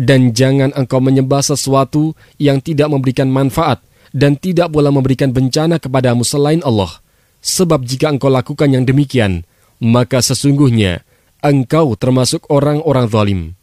Dan jangan engkau menyembah sesuatu yang tidak memberikan manfaat dan tidak pula memberikan bencana kepadamu selain Allah. Sebab jika engkau lakukan yang demikian, maka sesungguhnya engkau termasuk orang-orang zalim.